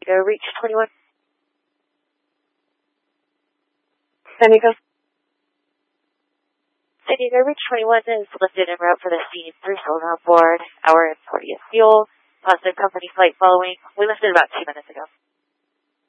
Diego reach 21. San Diego. San Diego reach 21 is lifted en route for the scene. 3 children on board. Our imported fuel. Positive company flight following. We lifted about 2 minutes ago.